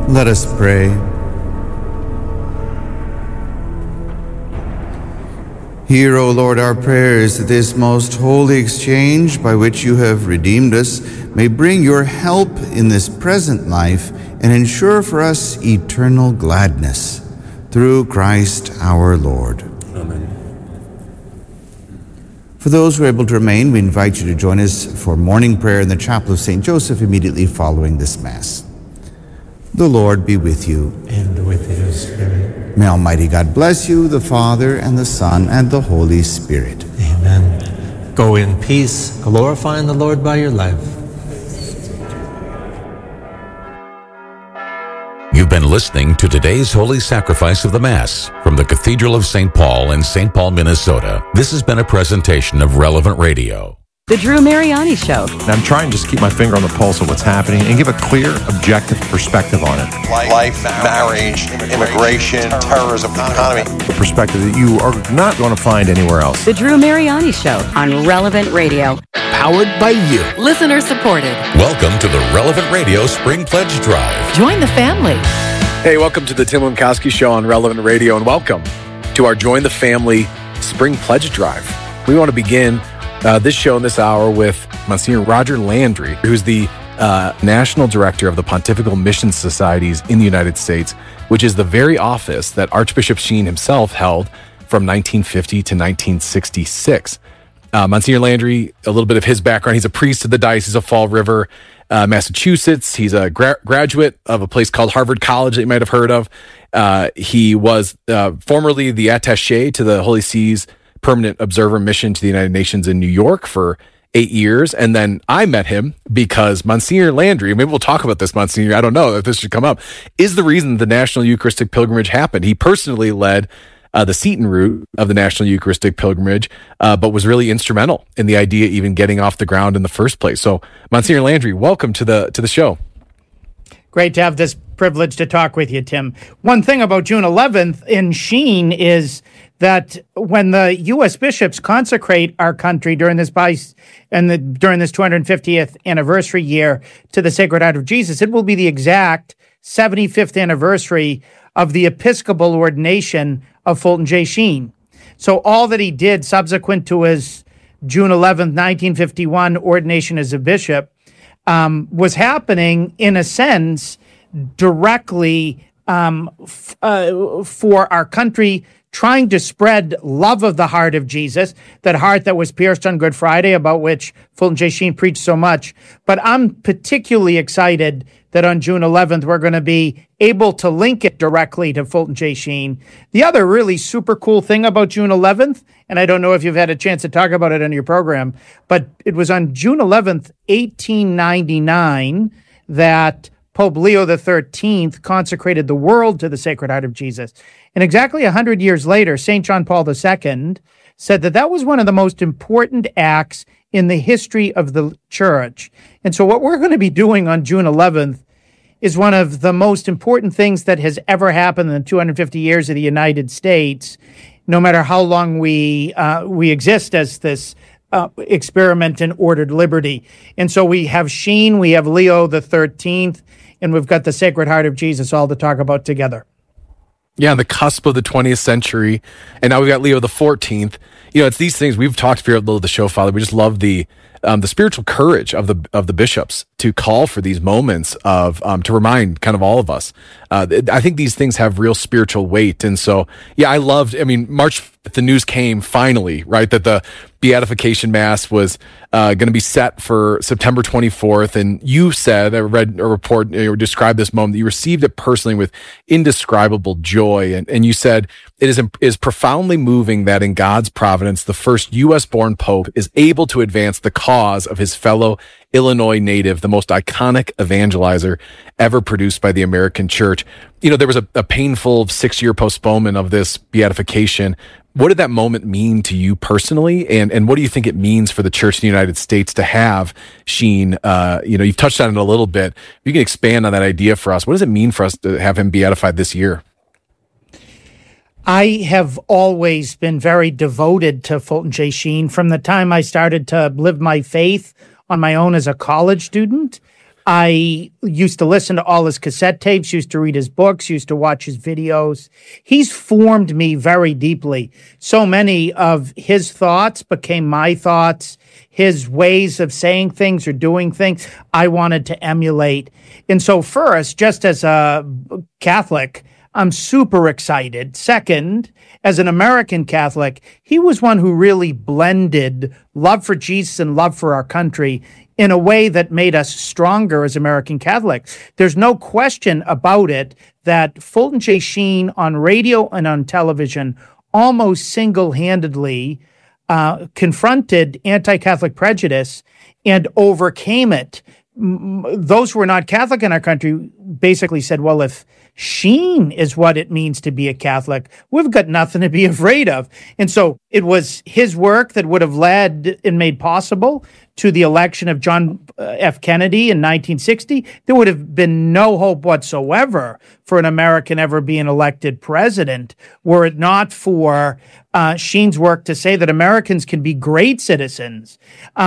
Let us pray. Hear, O Lord, our prayers, that this most holy exchange by which you have redeemed us may bring your help in this present life and ensure for us eternal gladness. Through Christ our Lord. Amen. For those who are able to remain, we invite you to join us for morning prayer in the Chapel of St. Joseph immediately following this Mass. The Lord be with you. And with your spirit. May Almighty God bless you, the Father, and the Son, and the Holy Spirit. Amen. Go in peace, glorifying the Lord by your life. You've been listening to today's Holy Sacrifice of the Mass from the Cathedral of St. Paul in St. Paul, Minnesota. This has been a presentation of Relevant Radio. The Drew Mariani Show. I'm trying to just keep my finger on the pulse of what's happening and give a clear, objective perspective on it. Life, marriage, immigration, terrorism, economy. A perspective that you are not going to find anywhere else. The Drew Mariani Show on Relevant Radio. Powered by you. Listener supported. Welcome to the Relevant Radio Spring Pledge Drive. Join the family. Hey, welcome to the Tim Lemkowski Show on Relevant Radio, and welcome to our Join the Family Spring Pledge Drive. We want to begin this show in this hour with Monsignor Roger Landry, who's the National Director of the Pontifical Mission Societies in the United States, which is the very office that Archbishop Sheen himself held from 1950 to 1966. Monsignor Landry, a little bit of his background. He's a priest of the Diocese of Fall River, Massachusetts. He's a graduate of a place called Harvard College that you might have heard of. He was formerly the attaché to the Holy See's Permanent Observer Mission to the United Nations in New York for 8 years. And then I met him because Monsignor Landry, maybe we'll talk about this, Monsignor, I don't know if this should come up, is the reason the National Eucharistic Pilgrimage happened. He personally led the Seton route of the National Eucharistic Pilgrimage, but was really instrumental in the idea even getting off the ground in the first place. So, Monsignor Landry, welcome to the show. Great to have this privilege to talk with you, Tim. One thing about June 11th in Sheen is that when the U.S. bishops consecrate our country during this during this 250th anniversary year to the Sacred Heart of Jesus, it will be the exact 75th anniversary of the Episcopal ordination of Fulton J. Sheen. So all that he did subsequent to his June 11th, 1951 ordination as a bishop was happening, in a sense, directly for our country, trying to spread love of the heart of Jesus, that heart that was pierced on Good Friday, about which Fulton J. Sheen preached so much. But I'm particularly excited that on June 11th, we're going to be able to link it directly to Fulton J. Sheen. The other really super cool thing about June 11th, and I don't know if you've had a chance to talk about it on your program, but it was on June 11th, 1899, that Pope Leo XIII consecrated the world to the Sacred Heart of Jesus. And exactly 100 years later, St. John Paul II said that that was one of the most important acts in the history of the Church. And so what we're going to be doing on June 11th is one of the most important things that has ever happened in the 250 years of the United States, no matter how long we exist as this experiment in ordered liberty. And so we have Sheen, we have Leo XIII, and we've got the Sacred Heart of Jesus all to talk about together. Yeah, on the cusp of the 20th century, and now we've got Leo XIV. You know, it's these things we've talked here a little of the show, Father. We just love the spiritual courage of the bishops to call for these moments of to remind kind of all of us. I think these things have real spiritual weight, and so yeah, I loved. I mean, March 5th, the news came finally, right, that the Beatification Mass was going to be set for September 24th. And you said, I read a report, you described this moment, that you received it personally with indescribable joy. And you said, it is profoundly moving that in God's providence, the first U.S.-born Pope is able to advance the cause of his fellow Illinois native, the most iconic evangelizer ever produced by the American Church. You know, there was a painful 6-year postponement of this beatification. What did that moment mean to you personally? And what do you think it means for the Church in the United States to have Sheen? You've touched on it a little bit. If you can expand on that idea for us, what does it mean for us to have him beatified this year? I have always been very devoted to Fulton J. Sheen from the time I started to live my faith on my own as a college student. I used to listen to all his cassette tapes, used to read his books, used to watch his videos. He's formed me very deeply. So many of his thoughts became my thoughts. His ways of saying things or doing things, I wanted to emulate. And so first, just as a Catholic, I'm super excited. Second, as an American Catholic, he was one who really blended love for Jesus and love for our country in a way that made us stronger as American Catholics. There's no question about it that Fulton J. Sheen on radio and on television almost single-handedly confronted anti-Catholic prejudice and overcame it. Those who were not Catholic in our country basically said, well, if Sheen is what it means to be a Catholic, we've got nothing to be afraid of. And so it was his work that would have led and made possible to the election of John F. Kennedy in 1960. There would have been no hope whatsoever for an American ever being elected president were it not for Sheen's work to say that Americans can be great citizens.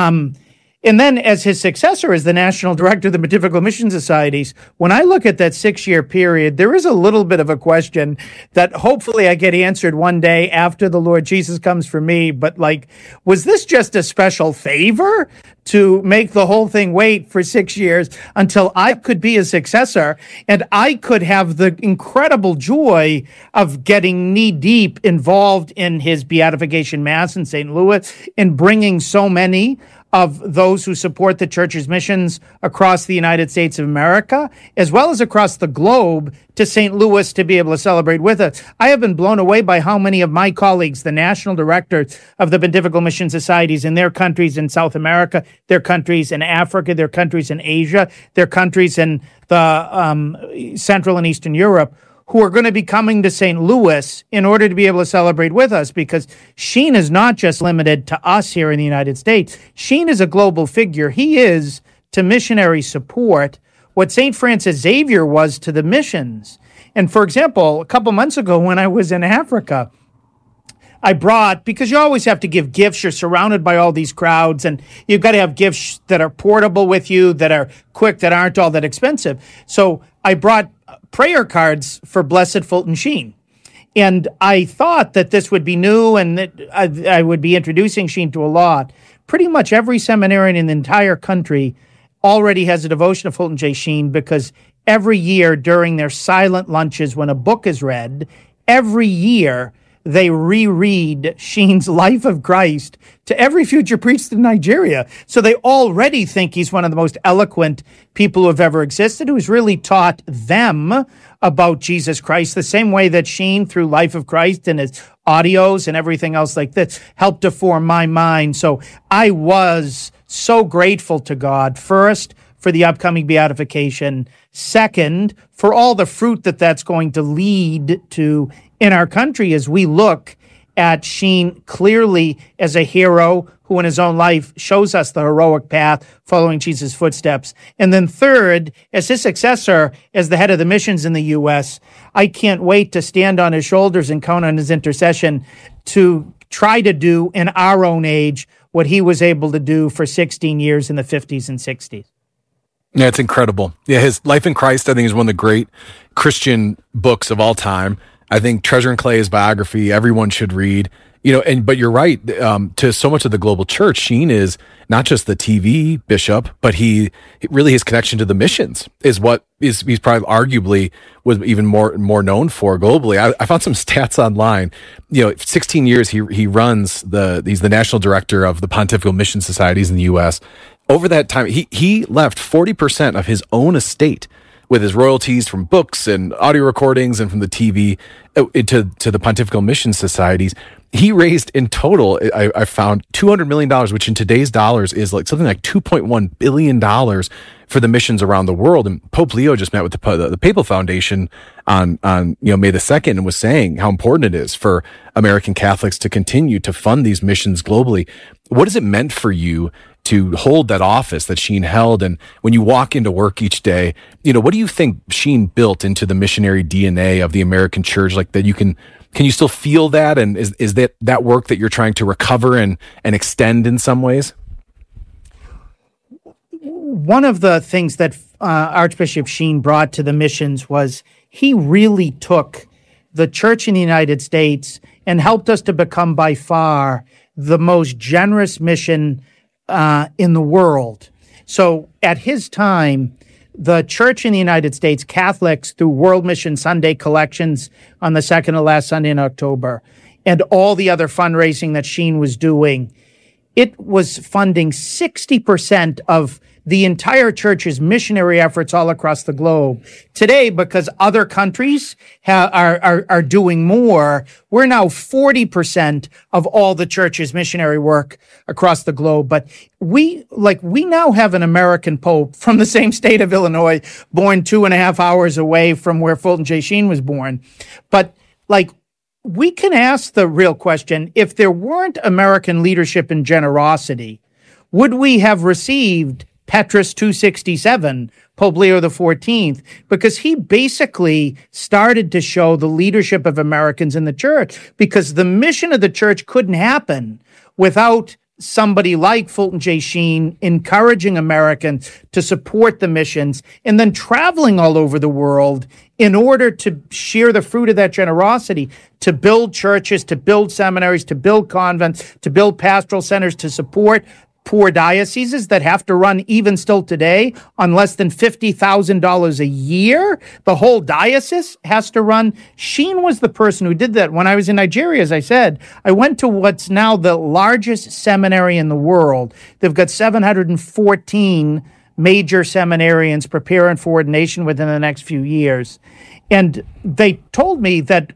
And then as his successor as the national director of the Pontifical Mission Societies, when I look at that 6-year period, there is a little bit of a question that hopefully I get answered one day after the Lord Jesus comes for me. But was this just a special favor to make the whole thing wait for 6 years until I could be a successor and I could have the incredible joy of getting knee deep involved in his beatification mass in St. Louis and bringing so many of those who support the church's missions across the United States of America, as well as across the globe, to St. Louis to be able to celebrate with us. I have been blown away by how many of my colleagues, the national directors of the Pontifical Mission Societies in their countries in South America, their countries in Africa, their countries in Asia, their countries in the Central and Eastern Europe, who are going to be coming to St. Louis in order to be able to celebrate with us, because Sheen is not just limited to us here in the United States. Sheen is a global figure. He is to missionary support what St. Francis Xavier was to the missions. And for example, a couple months ago when I was in Africa, I brought, because you always have to give gifts, you're surrounded by all these crowds, and you've got to have gifts that are portable with you, that are quick, that aren't all that expensive. So I brought prayer cards for Blessed Fulton Sheen. And I thought that this would be new and that I would be introducing Sheen to a lot. Pretty much every seminarian in the entire country already has a devotion to Fulton J. Sheen, because every year during their silent lunches when a book is read, every year they reread Sheen's Life of Christ to every future priest in Nigeria. So they already think he's one of the most eloquent people who have ever existed, who's really taught them about Jesus Christ, the same way that Sheen, through Life of Christ and his audios and everything else like this, helped to form my mind. So I was so grateful to God, first, for the upcoming beatification, second, for all the fruit that that's going to lead to in our country as we look at Sheen clearly as a hero who in his own life shows us the heroic path following Jesus' footsteps. And then third, as his successor, as the head of the missions in the U.S., I can't wait to stand on his shoulders and count on his intercession to try to do in our own age what he was able to do for 16 years in the 50s and 60s. Yeah, it's incredible. Yeah, his Life in Christ, I think, is one of the great Christian books of all time. I think Treasure and Clay, his biography, everyone should read. But you're right. To so much of the global church, Sheen is not just the TV bishop, but he really, his connection to the missions is what he's probably arguably was even more known for globally. I found some stats online. 16 years he runs he's the national director of the Pontifical Mission Societies in the U.S. Over that time, he left 40% of his own estate with his royalties from books and audio recordings and from the TV to the Pontifical Mission Societies. He raised in total, I found $200 million, which in today's dollars is like something like $2.1 billion for the missions around the world. And Pope Leo just met with the Papal Foundation on May the 2nd and was saying how important it is for American Catholics to continue to fund these missions globally. What has it meant for you to hold that office that Sheen held? And when you walk into work each day, what do you think Sheen built into the missionary DNA of the American church? Like that can you still feel that? And is that work that you're trying to recover and extend in some ways? one of the things that Archbishop Sheen brought to the missions was he really took the church in the United States and helped us to become by far the most generous mission in the world. So at his time, the church in the United States, Catholics, through World Mission Sunday collections on the second to last Sunday in October, and all the other fundraising that Sheen was doing, it was funding 60% of the entire church's missionary efforts all across the globe. Today, because other countries are doing more, we're now 40% of all the church's missionary work across the globe. But we now have an American Pope from the same state of Illinois, born 2.5 hours away from where Fulton J. Sheen was born. But we can ask the real question, if there weren't American leadership and generosity, would we have received Petrus 267, Pope Leo XIV, because he basically started to show the leadership of Americans in the church, because the mission of the church couldn't happen without somebody like Fulton J. Sheen encouraging Americans to support the missions and then traveling all over the world in order to share the fruit of that generosity, to build churches, to build seminaries, to build convents, to build pastoral centers, to support poor dioceses that have to run, even still today, on less than $50,000 a year. The whole diocese has to run. Sheen was the person who did that. When I was in Nigeria, as I said, I went to what's now the largest seminary in the world. They've got 714 major seminarians preparing for ordination within the next few years. And they told me that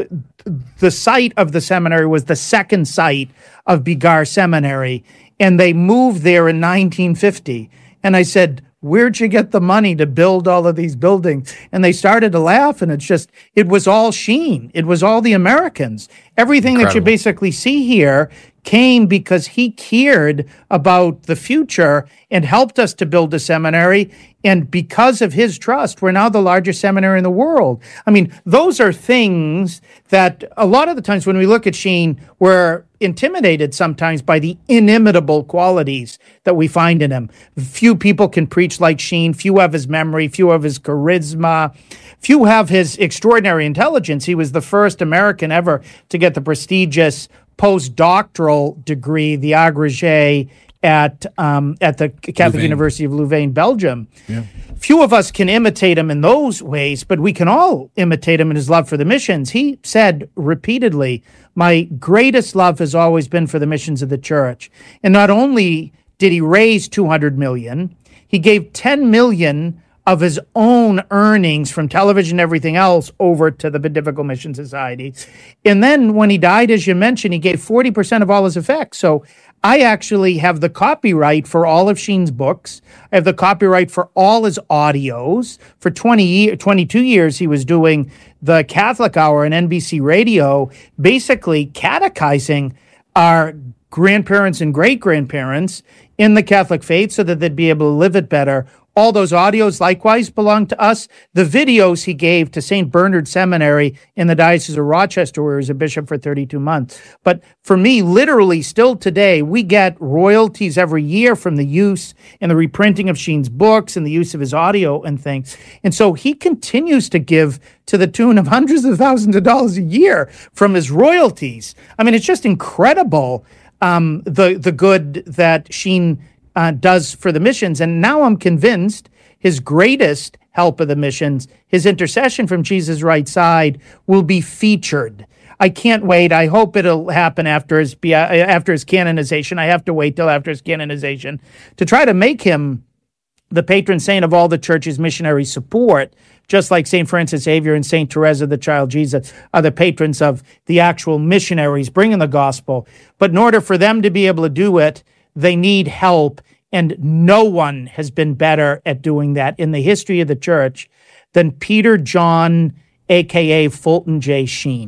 the site of the seminary was the second site of Bigar Seminary, and they moved there in 1950. And I said, where'd you get the money to build all of these buildings? And they started to laugh, and it was all Sheen. It was all the Americans. Everything Incredible. That you basically see here came because he cared about the future and helped us to build a seminary. And because of his trust, we're now the largest seminary in the world. I mean, those are things that a lot of the times when we look at Sheen, we're intimidated sometimes by the inimitable qualities that we find in him. Few people can preach like Sheen. Few have his memory. Few have his charisma. Few have his extraordinary intelligence. He was the first American ever to get the prestigious postdoctoral degree, the agrégé, at the Catholic University of Louvain, Belgium. Yeah. Few of us can imitate him in those ways, but we can all imitate him in his love for the missions. He said repeatedly, my greatest love has always been for the missions of the church. And not only did he raise $200 million, he gave $10 million of his own earnings from television and everything else over to the Pontifical Mission Society. And then when he died, as you mentioned, he gave 40% of all his effects. So I actually have the copyright for all of Sheen's books. I have the copyright for all his audios. For 22 years, he was doing the Catholic Hour on NBC Radio, basically catechizing our grandparents and great-grandparents in the Catholic faith so that they'd be able to live it better. All those audios likewise belong to us. The videos he gave to St. Bernard Seminary in the Diocese of Rochester, where he was a bishop for 32 months. But for me, literally, still today, we get royalties every year from the use and the reprinting of Sheen's books and the use of his audio and things. And so he continues to give to the tune of hundreds of thousands of dollars a year from his royalties. I mean, it's just incredible, the good that Sheen does for the missions. And now I'm convinced his greatest help of the missions, his intercession from Jesus' right side, will be featured. I can't wait. I hope it'll happen after his canonization. I have to wait till after his canonization to try to make him the patron saint of all the church's missionary support, just like St. Francis Xavier and St. Teresa, the Child Jesus, are the patrons of the actual missionaries bringing the gospel. But in order for them to be able to do it, they need help, and no one has been better at doing that in the history of the church than Peter John, a.k.a. Fulton J. Sheen.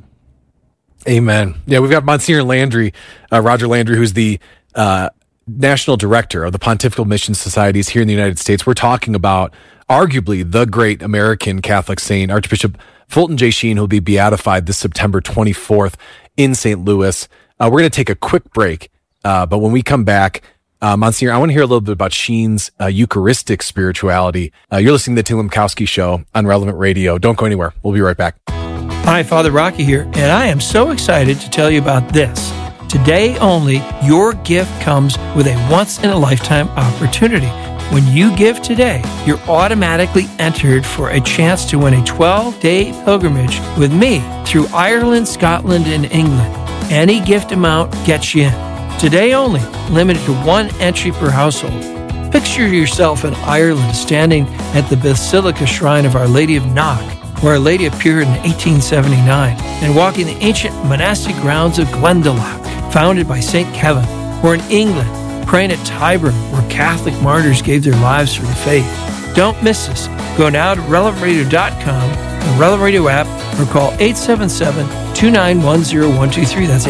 Amen. Yeah, we've got Monsignor Landry, Roger Landry, who's the national director of the Pontifical Mission Societies here in the United States. We're talking about arguably the great American Catholic saint, Archbishop Fulton J. Sheen, who'll be beatified this September 24th in St. Louis. We're going to take a quick break. But when we come back, Monsignor, I want to hear a little bit about Sheen's Eucharistic spirituality. You're listening to the Tim Lemkowski Show on Relevant Radio. Don't go anywhere. We'll be right back. Hi, Father Rocky here, and I am so excited to tell you about this. Today only, your gift comes with a once-in-a-lifetime opportunity. When you give today, you're automatically entered for a chance to win a 12-day pilgrimage with me through Ireland, Scotland, and England. Any gift amount gets you in. Today only, limited to one entry per household. Picture yourself in Ireland standing at the Basilica Shrine of Our Lady of Knock, where Our Lady appeared in 1879, and walking the ancient monastic grounds of Glendalough, founded by St. Kevin, or in England, praying at Tyburn, where Catholic martyrs gave their lives for the faith. Don't miss us. Go now to relevantradio.com, the Relevant Radio app, or call 877-291-0123. That's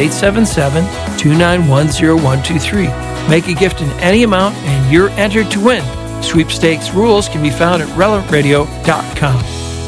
877-291-0123. Make a gift in any amount, and you're entered to win. Sweepstakes rules can be found at relevantradio.com.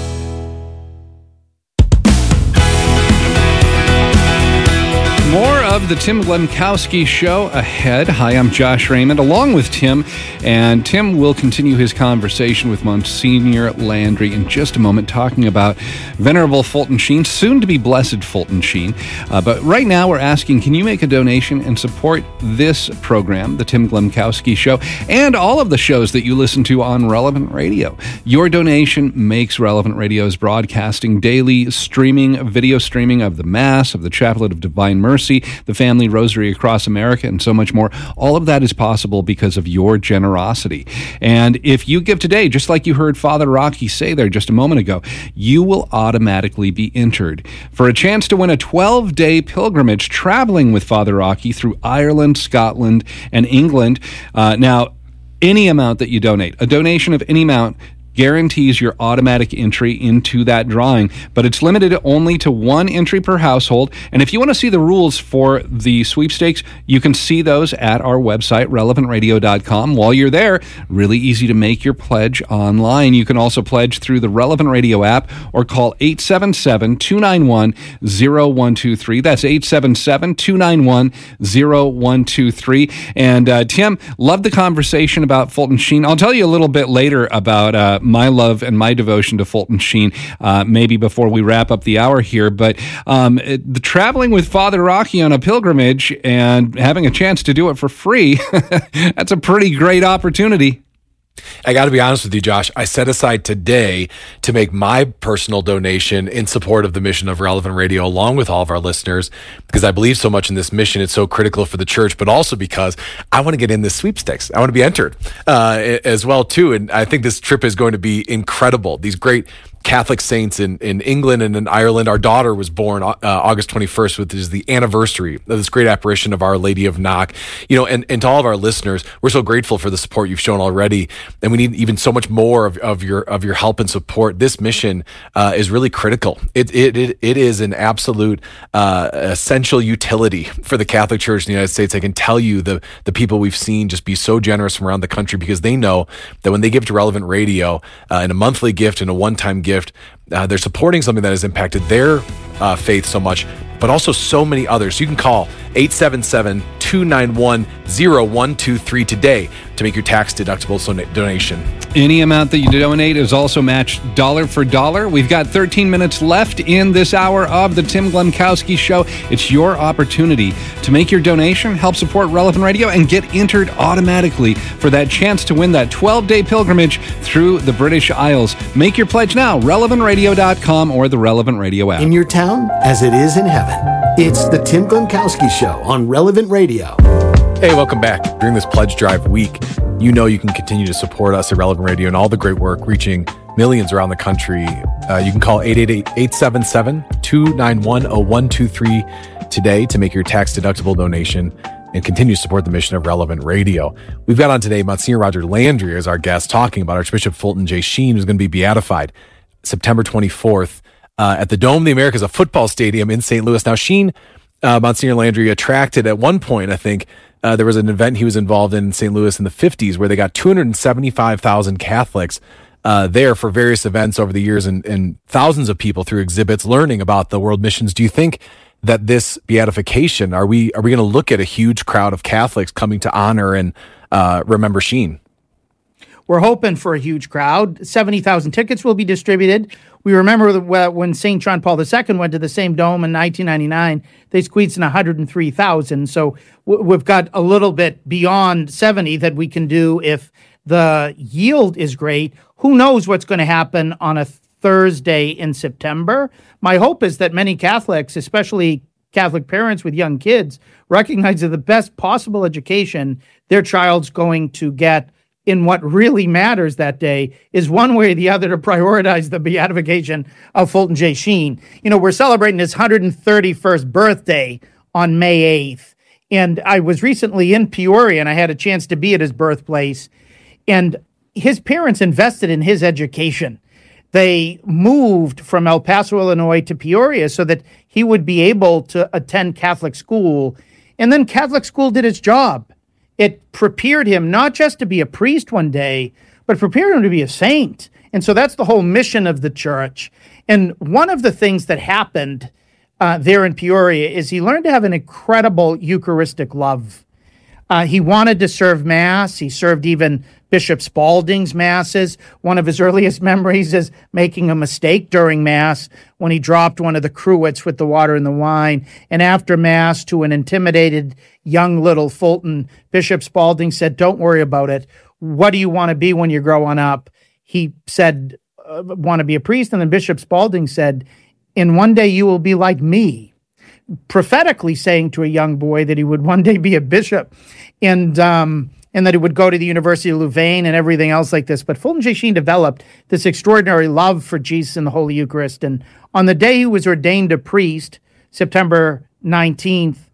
More of the Tim Lemkowski Show ahead. Hi, I'm Josh Raymond, along with Tim, and Tim will continue his conversation with Monsignor Landry in just a moment, talking about Venerable Fulton Sheen, soon to be Blessed Fulton Sheen. But right now we're asking, can you make a donation and support this program, the Tim Lemkowski Show, and all of the shows that you listen to on Relevant Radio? Your donation makes Relevant Radio's broadcasting daily video streaming of the Mass, of the Chaplet of Divine Mercy, the Family Rosary across America, and so much more. All of that is possible because of your generosity. And if you give today, just like you heard Father Rocky say there just a moment ago, you will automatically be entered for a chance to win a 12-day pilgrimage traveling with Father Rocky through Ireland, Scotland, and England. Now, any amount that you donate, a donation of any amount, guarantees your automatic entry into that drawing, but it's limited only to one entry per household. And if you want to see the rules for the sweepstakes, you can see those at our website, relevantradio.com. While you're there, really easy to make your pledge online. You can also pledge through the Relevant Radio app or call 877-291-0123. That's 877-291-0123. And Tim, love the conversation about Fulton Sheen. I'll tell you a little bit later about my love and my devotion to Fulton Sheen, maybe before we wrap up the hour here. But the traveling with Father Rocky on a pilgrimage and having a chance to do it for free, that's a pretty great opportunity. I got to be honest with you, Josh. I set aside today to make my personal donation in support of the mission of Relevant Radio, along with all of our listeners, because I believe so much in this mission. It's so critical for the church, but also because I want to get in this sweepstakes. I want to be entered as well, too. And I think this trip is going to be incredible. These great Catholic saints in England and in Ireland. Our daughter was born August 21st, which is the anniversary of this great apparition of Our Lady of Knock. And to all of our listeners, we're so grateful for the support you've shown already, and we need even so much more of your help and support. This mission is really critical. It is an absolute essential utility for the Catholic Church in the United States. I can tell you the people we've seen just be so generous from around the country, because they know that when they give to Relevant Radio in a monthly gift and a one-time gift, they're supporting something that has impacted their faith so much, but also so many others. So you can call 877-291-0123 today to make your tax-deductible donation. Any amount that you donate is also matched dollar for dollar. We've got 13 minutes left in this hour of the Tim Lemkowski Show. It's your opportunity to make your donation, help support Relevant Radio, and get entered automatically for that chance to win that 12-day pilgrimage through the British Isles. Make your pledge now, relevantradio.com or the Relevant Radio app. In your town, as it is in heaven, it's the Tim Lemkowski Show on Relevant Radio. Hey, welcome back. During this Pledge Drive week, you can continue to support us at Relevant Radio and all the great work reaching millions around the country. You can call 888-877-291-0123 today to make your tax-deductible donation and continue to support the mission of Relevant Radio. We've got on today Monsignor Roger Landry as our guest, talking about Archbishop Fulton J. Sheen, who's going to be beatified September 24th at the Dome of the Americas, a football stadium in St. Louis. Now, Sheen, Monsignor Landry, attracted at one point, I think, there was an event he was involved in St. Louis in the 50s where they got 275,000 Catholics there for various events over the years, and thousands of people through exhibits learning about the world missions. Do you think that this beatification, are we going to look at a huge crowd of Catholics coming to honor and remember Sheen? We're hoping for a huge crowd. 70,000 tickets will be distributed. We remember when St. John Paul II went to the same dome in 1999, they squeezed in 103,000. So we've got a little bit beyond 70 that we can do if the yield is great. Who knows what's going to happen on a Thursday in September? My hope is that many Catholics, especially Catholic parents with young kids, recognize that the best possible education their child's going to get in what really matters that day is one way or the other to prioritize the beatification of Fulton J. Sheen. You know, we're celebrating his 131st birthday on May 8th. And I was recently in Peoria and I had a chance to be at his birthplace. And his parents invested in his education. They moved from El Paso, Illinois to Peoria so that he would be able to attend Catholic school. And then Catholic school did its job. It prepared him not just to be a priest one day, but prepared him to be a saint. And so that's the whole mission of the church. And one of the things that happened there in Peoria is he learned to have an incredible Eucharistic love. He wanted to serve Mass. He served even Bishop Spalding's Masses. One of his earliest memories is making a mistake during Mass when he dropped one of the cruets with the water and the wine. And after Mass, to an intimidated young little Fulton, Bishop Spalding said, "Don't worry about it. What do you want to be when you're growing up?" He said, "Want to be a priest." And then Bishop Spalding said, "In one day you will be like me," prophetically saying to a young boy that he would one day be a bishop, and that he would go to the University of Louvain and everything else like this. But Fulton J. Sheen developed this extraordinary love for Jesus and the Holy Eucharist. And on the day he was ordained a priest, September 19th,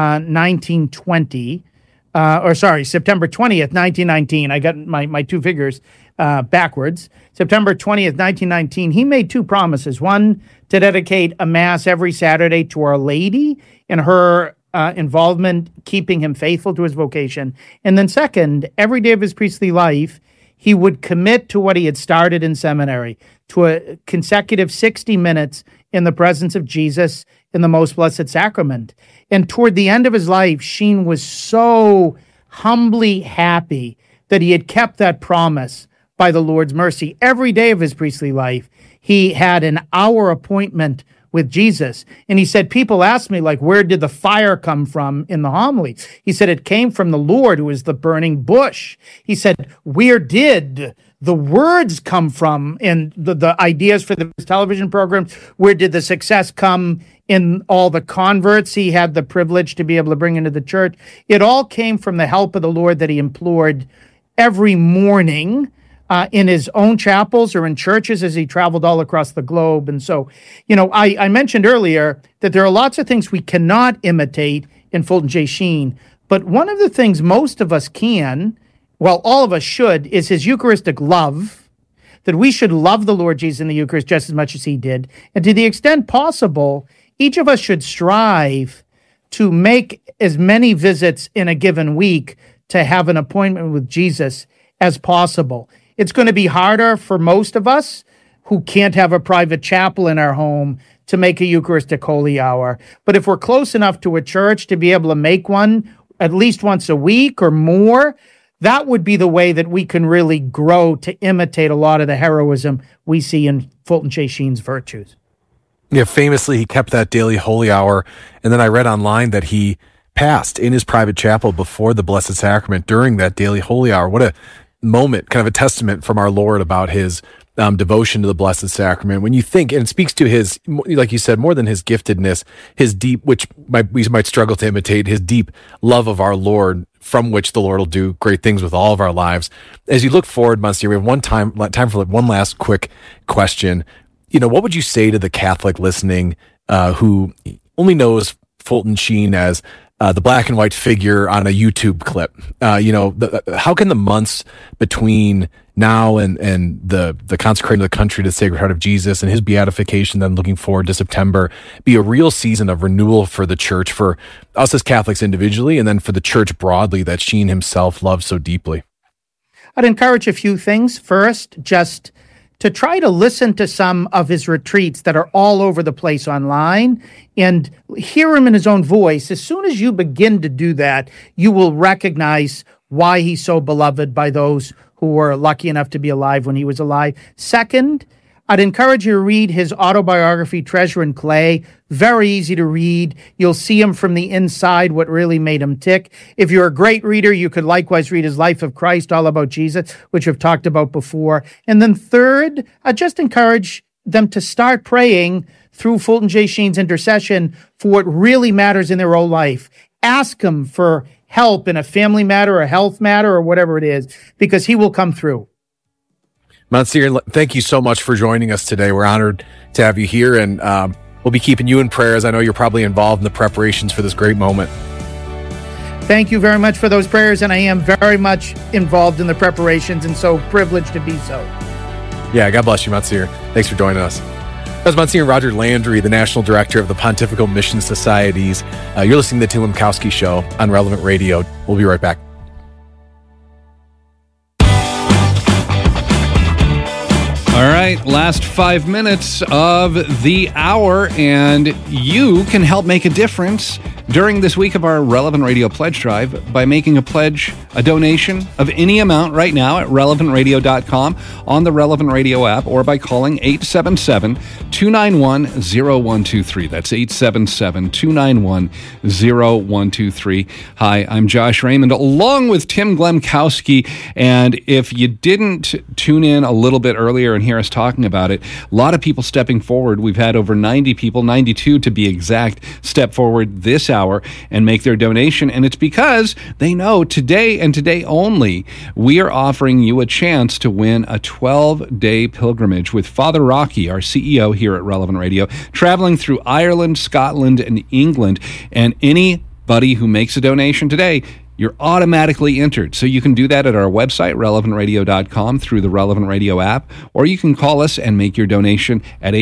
1920, September 20th, 1919. I got my two figures backwards. September 20th, 1919, he made two promises. One, to dedicate a Mass every Saturday to Our Lady and her involvement, keeping him faithful to his vocation. And then second, every day of his priestly life, he would commit to what he had started in seminary, to a consecutive 60 minutes in the presence of Jesus in the Most Blessed Sacrament. And toward the end of his life, Sheen was so humbly happy that he had kept that promise by the Lord's mercy. Every day of his priestly life, he had an hour appointment with Jesus. And he said, people ask me, like, where did the fire come from in the homily? He said, it came from the Lord, who is the burning bush. He said, where did the words come from in the ideas for the television programs? Where did the success come in all the converts he had the privilege to be able to bring into the church? It all came from the help of the Lord that he implored every morning in his own chapels or in churches as he traveled all across the globe. And so, you know, I mentioned earlier that there are lots of things we cannot imitate in Fulton J. Sheen, but one of the things most of us can, well, all of us should, is his Eucharistic love, that we should love the Lord Jesus in the Eucharist just as much as he did. And to the extent possible, each of us should strive to make as many visits in a given week to have an appointment with Jesus as possible. It's going to be harder for most of us who can't have a private chapel in our home to make a Eucharistic Holy Hour. But if we're close enough to a church to be able to make one at least once a week or more, that would be the way that we can really grow to imitate a lot of the heroism we see in Fulton J. Sheen's virtues. Yeah, famously, he kept that daily holy hour. And then I read online that he passed in his private chapel before the Blessed Sacrament during that daily holy hour. What a moment, kind of a testament from our Lord about his devotion to the Blessed Sacrament. When you think, and it speaks to his, like you said, more than his giftedness, his deep, which we might struggle to imitate, his deep love of our Lord, from which the Lord will do great things with all of our lives. As you look forward, Monsignor, we have time for one last quick question. You know, what would you say to the Catholic listening who only knows Fulton Sheen as the black and white figure on a YouTube clip? How can the months between now and the consecrating of the country to the Sacred Heart of Jesus and his beatification, then looking forward to September, be a real season of renewal for the church, for us as Catholics individually, and then for the church broadly that Sheen himself loved so deeply? I'd encourage a few things. First, just to try to listen to some of his retreats that are all over the place online and hear him in his own voice. As soon as you begin to do that, you will recognize why he's so beloved by those who were lucky enough to be alive when he was alive. Second, I'd encourage you to read his autobiography, Treasure in Clay. Very easy to read. You'll see him from the inside, what really made him tick. If you're a great reader, you could likewise read his Life of Christ, all about Jesus, which we've talked about before. And then third, I just encourage them to start praying through Fulton J. Sheen's intercession for what really matters in their own life. Ask him for help in a family matter, a health matter, or whatever it is, because he will come through. Monsignor, thank you so much for joining us today. We're honored to have you here, and we'll be keeping you in prayers. I know you're probably involved in the preparations for this great moment. Thank you very much for those prayers, and I am very much involved in the preparations and so privileged to be so. Yeah, God bless you, Monsignor. Thanks for joining us. That's Monsignor Roger Landry, the National Director of the Pontifical Mission Societies. You're listening to the Tim Lemkowski Show on Relevant Radio. We'll be right back. All right, last 5 minutes of the hour, and you can help make a difference during this week of our Relevant Radio Pledge Drive by making a pledge, a donation of any amount right now at relevantradio.com, on the Relevant Radio app, or by calling 877-291-0123. That's 877-291-0123. Hi, I'm Josh Raymond, along with Tim Glemkowski, and if you didn't tune in a little bit earlier and hear us talking about it, a lot of people stepping forward. We've had over 90 people, 92 to be exact, step forward this hour and make their donation, and it's because they know today and today only we are offering you a chance to win a 12-day pilgrimage with Father Rocky, our CEO here at Relevant Radio, traveling through Ireland, Scotland, and England. And anybody who makes a donation today, you're automatically entered. So you can do that at our website, relevantradio.com, through the Relevant Radio app, or you can call us and make your donation at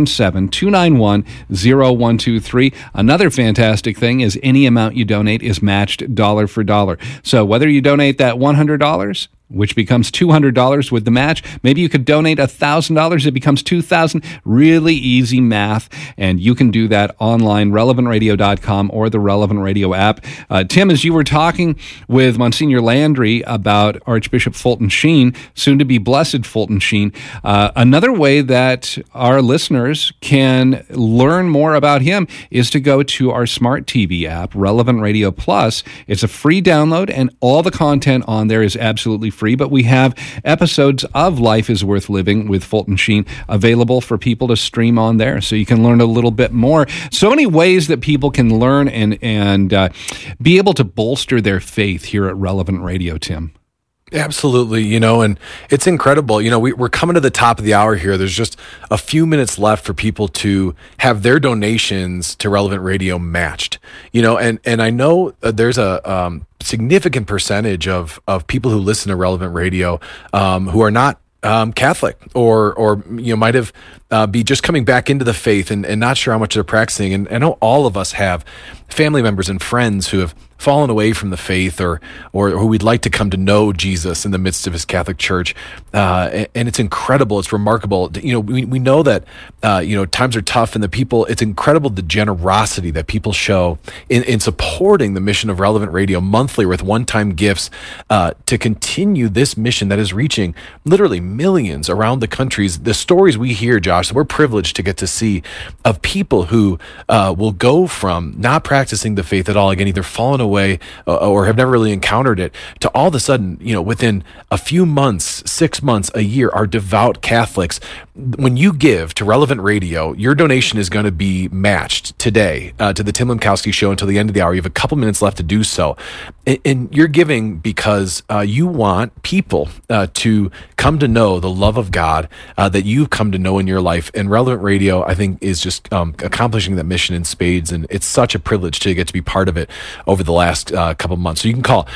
877-291-0123. Another fantastic thing is any amount you donate is matched dollar for dollar. So whether you donate that $100, which becomes $200 with the match. Maybe you could donate $1,000. It becomes $2,000. Really easy math, and you can do that online, relevantradio.com or the Relevant Radio app. Tim, as you were talking with Monsignor Landry about Archbishop Fulton Sheen, soon to be Blessed Fulton Sheen, another way that our listeners can learn more about him is to go to our smart TV app, Relevant Radio Plus. It's a free download, and all the content on there is absolutely free, but we have episodes of Life is Worth Living with Fulton Sheen available for people to stream on there, so you can learn a little bit more. So many ways that people can learn and be able to bolster their faith here at Relevant Radio, Tim. Absolutely, and it's incredible. We're coming to the top of the hour here. There's just a few minutes left for people to have their donations to Relevant Radio matched. And I know there's a significant percentage of people who listen to Relevant Radio who are not Catholic or might have be just coming back into the faith and not sure how much they're practicing. And I know all of us have family members and friends who have fallen away from the faith or who we'd like to come to know Jesus in the midst of his Catholic Church. And it's incredible. It's remarkable. We know that, times are tough, and it's incredible the generosity that people show in supporting the mission of Relevant Radio monthly with one-time gifts to continue this mission that is reaching literally millions around the countries. The stories we hear, Josh, we're privileged to get to see of people who will go from not practicing the faith at all, again, either fallen away or have never really encountered it, to all of a sudden, within a few months, 6 months, a year, are devout Catholics. When you give to Relevant Radio, your donation is going to be matched today to the Tim Lemkowski Show until the end of the hour. You have a couple minutes left to do so. And you're giving because you want people to come to know the love of God that you've come to know in your life. And Relevant Radio, I think, is just accomplishing that mission in spades. And it's such a privilege to get to be part of it over the last couple months. So you can call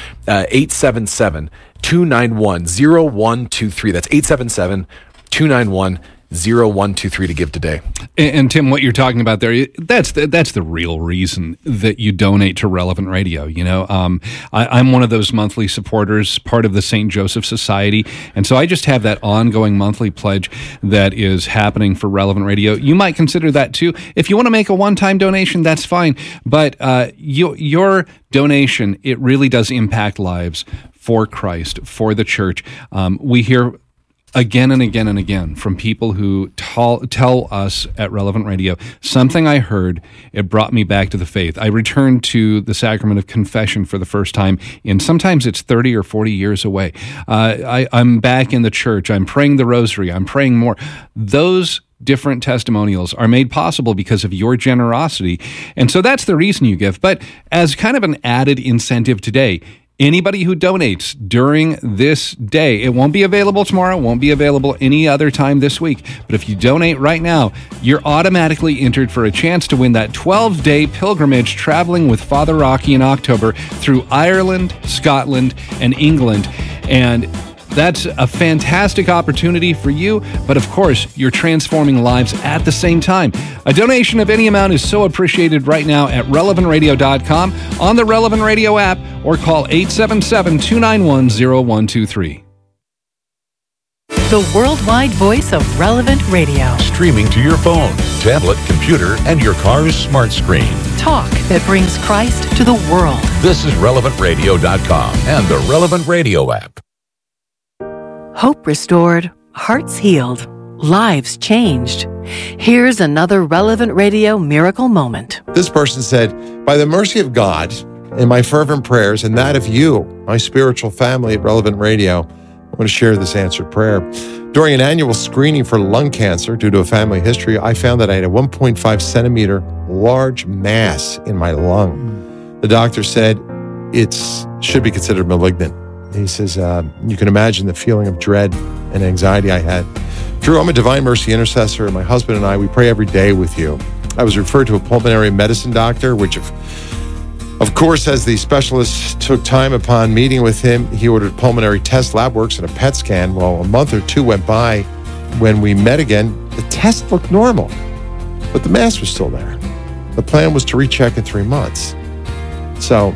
877-291-0123. That's 877-291-0123. 0123 to give today. And Tim, what you're talking about there, that's the real reason that you donate to Relevant Radio. You know, I'm one of those monthly supporters, part of the St. Joseph Society, and so I just have that ongoing monthly pledge that is happening for Relevant Radio. You might consider that too. If you want to make a one-time donation, that's fine, but your donation, it really does impact lives for Christ, for the church. We hear again and again and again from people who tell us at Relevant Radio, something I heard, it brought me back to the faith. I returned to the sacrament of confession for the first time in, sometimes it's 30 or 40 years away. I'm back in the church. I'm praying the rosary. I'm praying more. Those different testimonials are made possible because of your generosity. And so that's the reason you give. But as kind of an added incentive today, anybody who donates during this day, it won't be available tomorrow, won't be available any other time this week. But if you donate right now, you're automatically entered for a chance to win that 12-day pilgrimage traveling with Father Rocky in October through Ireland, Scotland, and England. And that's a fantastic opportunity for you, but of course, you're transforming lives at the same time. A donation of any amount is so appreciated right now at relevantradio.com, on the Relevant Radio app, or call 877-291-0123. The worldwide voice of Relevant Radio. Streaming to your phone, tablet, computer, and your car's smart screen. Talk that brings Christ to the world. This is relevantradio.com and the Relevant Radio app. Hope restored, hearts healed, lives changed. Here's another Relevant Radio miracle moment. This person said, by the mercy of God and my fervent prayers and that of you, my spiritual family at Relevant Radio, I want to share this answered prayer. During an annual screening for lung cancer due to a family history, I found that I had a 1.5 centimeter large mass in my lung. The doctor said it should be considered malignant. He says, you can imagine the feeling of dread and anxiety I had. Drew, I'm a Divine Mercy intercessor, and my husband and I, we pray every day with you. I was referred to a pulmonary medicine doctor, which of course, as the specialist took time upon meeting with him, he ordered pulmonary test, lab works, and a PET scan. Well, a month or two went by. When we met again, the test looked normal, but the mass was still there. The plan was to recheck in 3 months. So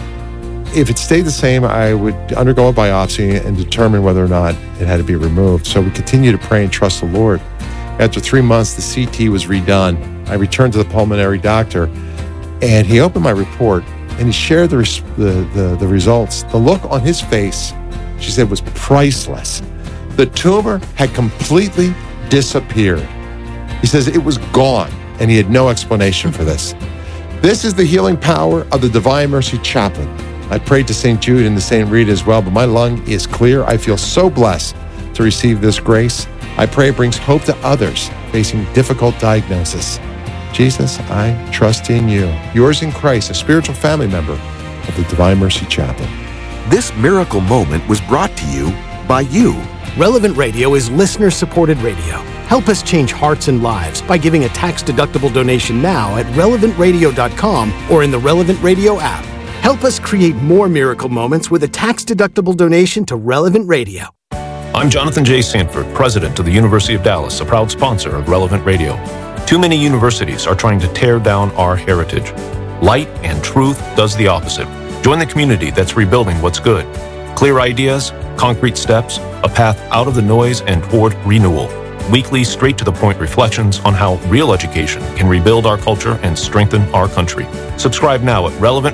if it stayed the same, I would undergo a biopsy and determine whether or not it had to be removed. So we continue to pray and trust the Lord. After 3 months, the CT was redone. I returned to the pulmonary doctor, and he opened my report, and he shared the results. The look on his face, she said, was priceless. The tumor had completely disappeared. He says it was gone, and he had no explanation for this. This is the healing power of the Divine Mercy Chaplain. I prayed to St. Jude and to St. Rita as well, but my lung is clear. I feel so blessed to receive this grace. I pray it brings hope to others facing difficult diagnosis. Jesus, I trust in you. Yours in Christ, a spiritual family member of the Divine Mercy Chaplain. This miracle moment was brought to you by you. Relevant Radio is listener-supported radio. Help us change hearts and lives by giving a tax-deductible donation now at relevantradio.com or in the Relevant Radio app. Help us create more miracle moments with a tax-deductible donation to Relevant Radio. I'm Jonathan J. Sanford, president of the University of Dallas, a proud sponsor of Relevant Radio. Too many universities are trying to tear down our heritage. Light and truth does the opposite. Join the community that's rebuilding what's good. Clear ideas, concrete steps, a path out of the noise and toward renewal. Weekly, straight-to-the-point reflections on how real education can rebuild our culture and strengthen our country. Subscribe now at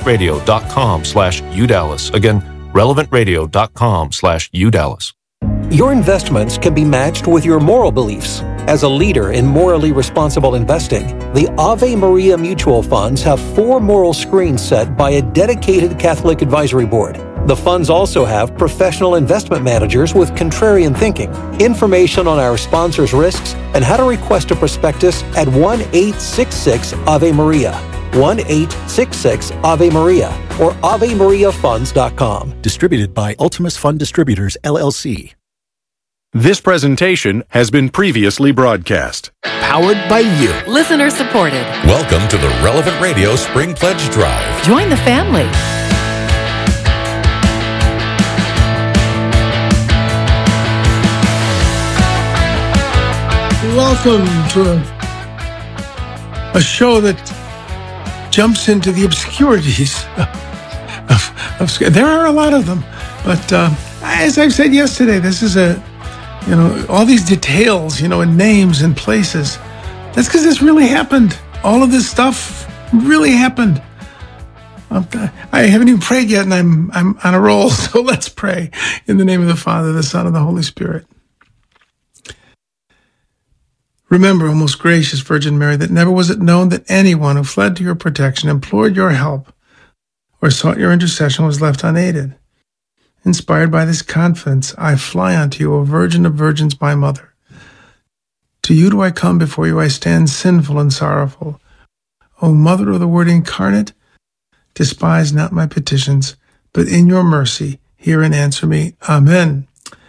relevantradio.com/UDallas. Again, relevantradio.com/UDallas. Your investments can be matched with your moral beliefs. As a leader in morally responsible investing, the Ave Maria Mutual Funds have 4 moral screens set by a dedicated Catholic advisory board. The funds also have professional investment managers with contrarian thinking. Information on our sponsors' risks and how to request a prospectus at 1-866-AVE-MARIA, 1-866-AVE-MARIA, or AveMariaFunds.com. Distributed by Ultimus Fund Distributors, LLC. This presentation has been previously broadcast. Powered by you. Listener supported. Welcome to the Relevant Radio Spring Pledge Drive. Join the family. welcome to a show that jumps into the obscurities of there are a lot of them, but as I've said yesterday, this is all these details, and names and places. That's because this really happened. All of this stuff really happened. I haven't even prayed yet, and I'm on a roll. So let's pray in the name of the Father, the Son, and the Holy Spirit. Remember, O most gracious Virgin Mary, that never was it known that anyone who fled to your protection, implored your help, or sought your intercession was left unaided. Inspired by this confidence, I fly unto you, O Virgin of Virgins, my Mother. To you do I come, before you I stand sinful and sorrowful. O Mother of the Word incarnate, despise not my petitions, but in your mercy hear and answer me. Amen.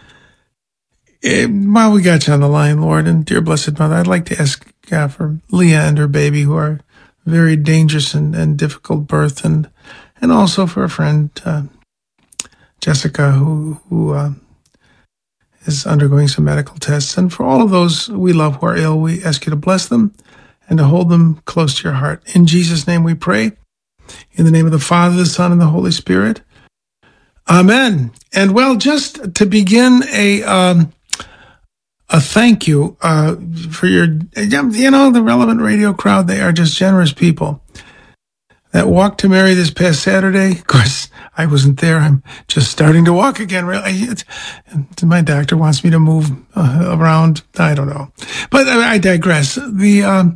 While we got you on the line, Lord, and dear Blessed Mother, I'd like to ask for Leah and her baby, who are very dangerous and difficult birth, and also for a friend, Jessica, who is undergoing some medical tests, and for all of those we love who are ill, we ask you to bless them and to hold them close to your heart. In Jesus' name we pray. In the name of the Father, the Son, and the Holy Spirit. Amen. And well, just to begin a thank you for your, the Relevant Radio crowd. They are just generous people. That walk to Mary this past Saturday, of course, I wasn't there. I'm just starting to walk again. Really, my doctor wants me to move around. I don't know, but I digress. The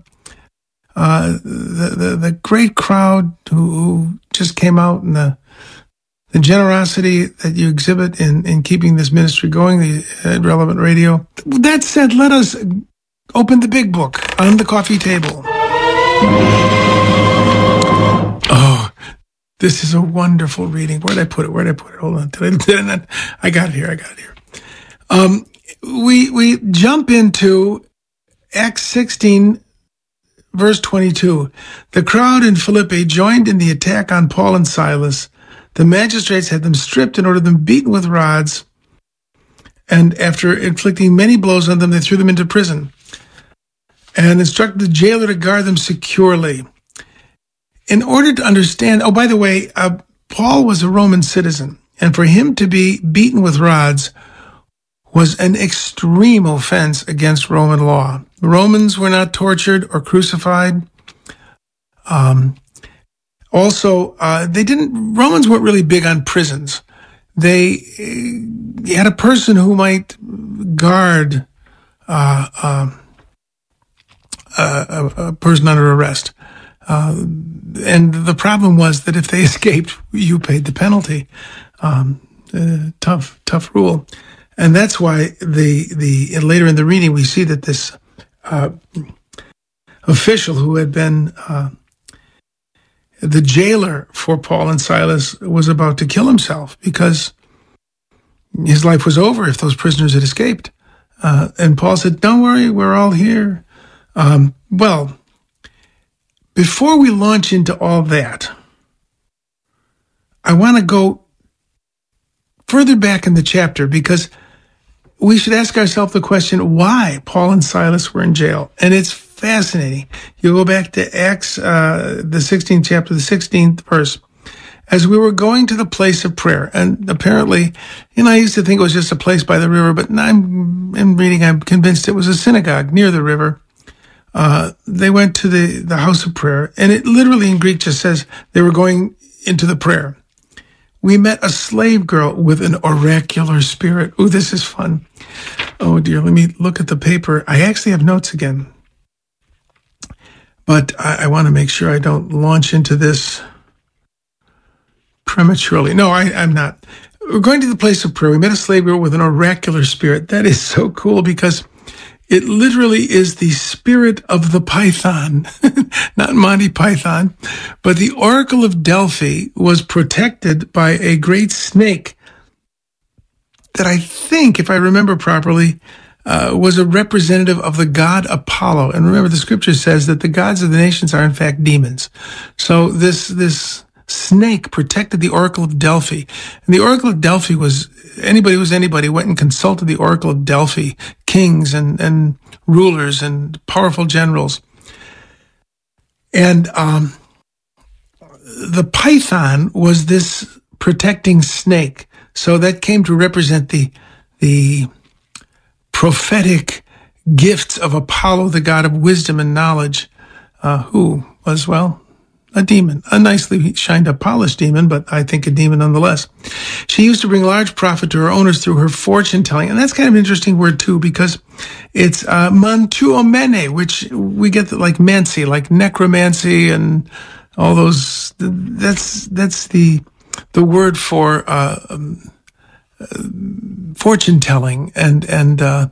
great crowd who just came out, and the generosity that you exhibit in keeping this ministry going, the Relevant Radio. That said, let us open the big book on the coffee table. Oh, this is a wonderful reading. Where'd I put it? Hold on. Did I not? I got it here. We jump into Acts 16, verse 22. The crowd in Philippi joined in the attack on Paul and Silas. The magistrates had them stripped and ordered them beaten with rods. And after inflicting many blows on them, they threw them into prison and instructed the jailer to guard them securely. In order to understand, by the way, Paul was a Roman citizen, and for him to be beaten with rods was an extreme offense against Roman law. The Romans were not tortured or crucified. Romans weren't really big on prisons. They had a person who might guard a person under arrest. And the problem was that if they escaped, you paid the penalty. Tough rule. And that's why later in the reading, we see that this official who had been the jailer for Paul and Silas was about to kill himself because his life was over if those prisoners had escaped. And Paul said, "Don't worry, we're all here." Before we launch into all that, I want to go further back in the chapter because we should ask ourselves the question, why Paul and Silas were in jail. And it's fascinating. You go back to Acts, the 16th chapter, the 16th verse. As we were going to the place of prayer, and apparently, I used to think it was just a place by the river, but I'm convinced it was a synagogue near the river. They went to the house of prayer, and it literally in Greek just says they were going into the prayer. We met a slave girl with an oracular spirit. Oh, this is fun. Oh dear, let me look at the paper. I actually have notes again, but I want to make sure I don't launch into this prematurely. No, I'm not. We're going to the place of prayer. We met a slave girl with an oracular spirit. That is so cool because it literally is the spirit of the Python, not Monty Python, but the Oracle of Delphi was protected by a great snake that I think, if I remember properly, was a representative of the god Apollo. And remember, the scripture says that the gods of the nations are in fact demons. So this snake protected the Oracle of Delphi. And the Oracle of Delphi was, anybody went and consulted the Oracle of Delphi, kings and rulers and powerful generals. And the python was this protecting snake. So that came to represent the prophetic gifts of Apollo, the god of wisdom and knowledge, who was, well, a demon, a nicely shined up, polished demon, but I think a demon nonetheless. She used to bring large profit to her owners through her fortune telling. And that's kind of an interesting word too, because it's mantuomene, which we get like mancy, like necromancy and all those. That's the word for fortune telling and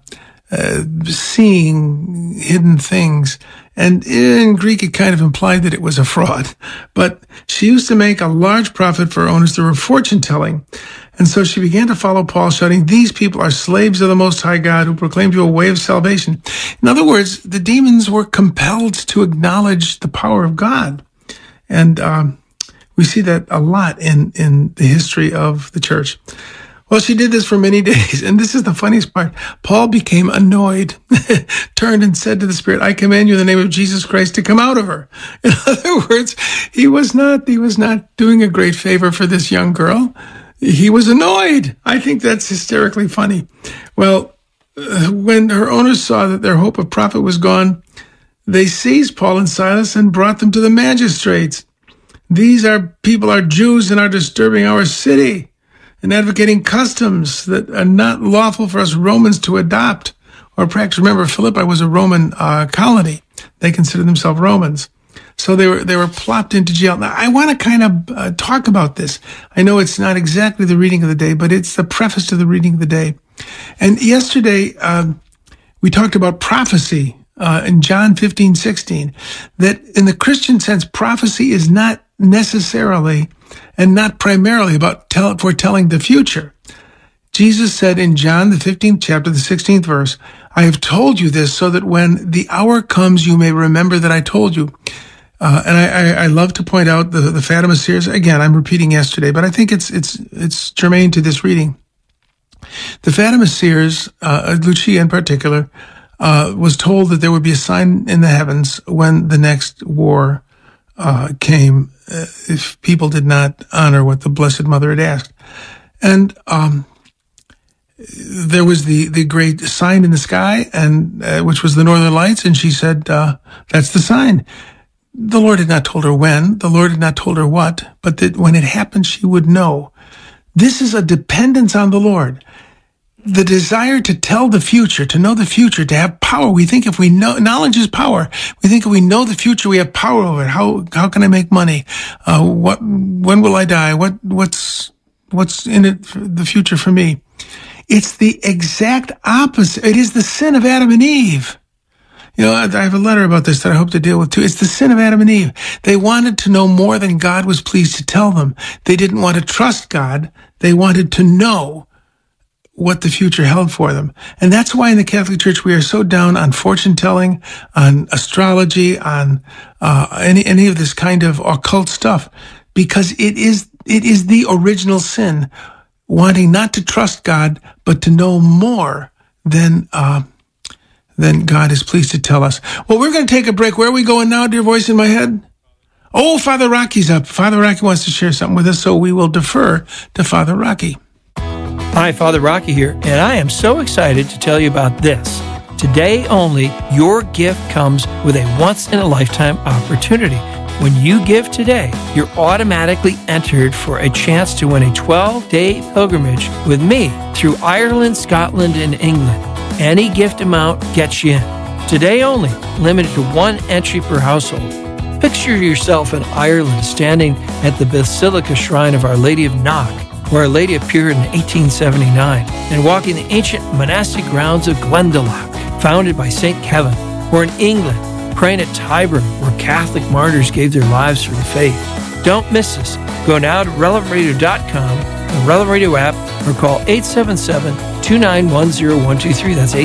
seeing hidden things. And in Greek, it kind of implied that it was a fraud. But she used to make a large profit for her owners through her fortune telling. And so she began to follow Paul, shouting, "These people are slaves of the Most High God who proclaim to you a way of salvation." In other words, the demons were compelled to acknowledge the power of God. And we see that a lot in the history of the church. Well, she did this for many days, and this is the funniest part. Paul became annoyed, turned and said to the spirit, "I command you in the name of Jesus Christ to come out of her." In other words, he was not doing a great favor for this young girl. He was annoyed. I think that's hysterically funny. Well, when her owners saw that their hope of profit was gone, they seized Paul and Silas and brought them to the magistrates. "These people are Jews and are disturbing our city and advocating customs that are not lawful for us Romans to adopt or practice." Remember, Philippi was a Roman colony. They considered themselves Romans. So they were plopped into jail. Now, I want to kind of talk about this. I know it's not exactly the reading of the day, but it's the preface to the reading of the day. And yesterday, we talked about prophecy in John 15:16, that in the Christian sense, prophecy is not necessarily and not primarily about foretelling the future. Jesus said in John, the 15th chapter, the 16th verse, "I have told you this so that when the hour comes, you may remember that I told you." And I love to point out the Fatima Seers. Again, I'm repeating yesterday, but I think it's germane to this reading. The Fatima Seers, Lucia in particular, was told that there would be a sign in the heavens when the next war came, if people did not honor what the Blessed Mother had asked. And there was the great sign in the sky, and which was the Northern Lights, and she said, "That's the sign." The Lord had not told her when, the Lord had not told her what, but that when it happened, she would know. This is a dependence on the Lord. The desire to tell the future, to know the future, to have power. We think if we know, knowledge is power. We think if we know the future, we have power over it. How can I make money? When will I die? What's in it for the future for me? It's the exact opposite. It is the sin of Adam and Eve. You know, I have a letter about this that I hope to deal with too. It's the sin of Adam and Eve. They wanted to know more than God was pleased to tell them. They didn't want to trust God. They wanted to know what the future held for them. And that's why in the Catholic Church we are so down on fortune telling, on astrology, on any of this kind of occult stuff, because it is the original sin, wanting not to trust God, but to know more than God is pleased to tell us. Well, we're going to take a break. Where are we going now, dear voice in my head? Oh, Father Rocky's up. Father Rocky wants to share something with us, so we will defer to Father Rocky. Hi, Father Rocky here, and I am so excited to tell you about this. Today only, your gift comes with a once-in-a-lifetime opportunity. When you give today, you're automatically entered for a chance to win a 12-day pilgrimage with me through Ireland, Scotland, and England. Any gift amount gets you in. Today only, limited to one entry per household. Picture yourself in Ireland standing at the Basilica Shrine of Our Lady of Knock, where Our Lady appeared in 1879, and walking the ancient monastic grounds of Glendalough, founded by St. Kevin, or in England, praying at Tyburn, where Catholic martyrs gave their lives for the faith. Don't miss us. Go now to relevantradio.com, the Relevant Radio app, or call 877-291-0123. That's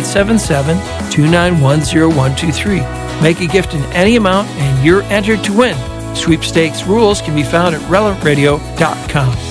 877-291-0123. Make a gift in any amount, and you're entered to win. Sweepstakes rules can be found at relevantradio.com.